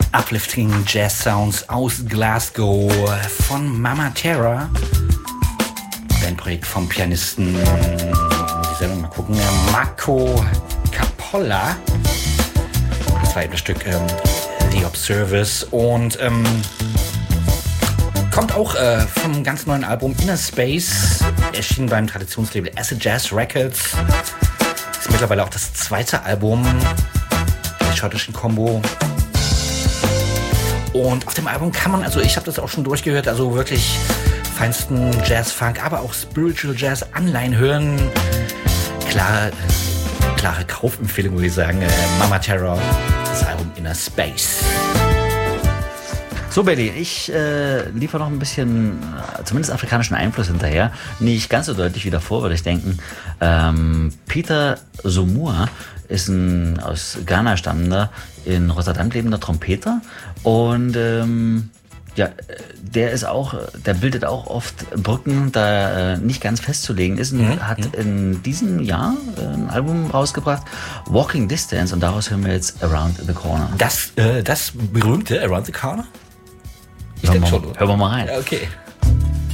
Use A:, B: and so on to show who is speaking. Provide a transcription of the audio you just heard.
A: Uplifting Jazz Sounds aus Glasgow von Mama Terra. Bandprojekt vom Pianisten, wie soll man mal gucken, Marco Capolla. Das war eben das Stück The Observers und kommt auch vom ganz neuen Album Inner Space, erschienen beim Traditionslabel Acid Jazz Records. Ist mittlerweile auch das zweite Album der schottischen Combo. Und auf dem Album kann man, also ich habe das auch schon durchgehört, also wirklich feinsten Jazz-Funk, aber auch Spiritual Jazz-Anleihen hören. Klare Kaufempfehlung, würde ich sagen. Mama Terra, das Album Inner Space.
B: So, Belly, ich liefere noch ein bisschen, zumindest afrikanischen Einfluss hinterher. Nicht ganz so deutlich wie davor, würde ich denken. Peter Somua ist ein aus Ghana stammender, in Rotterdam lebender Trompeter. Und der bildet auch oft Brücken, da nicht ganz festzulegen ist. Und hat in diesem Jahr ein Album rausgebracht, Walking Distance. Und daraus hören wir jetzt Around the Corner.
A: Das berühmte Around the Corner?
B: Hören wir mal rein.
A: Okay.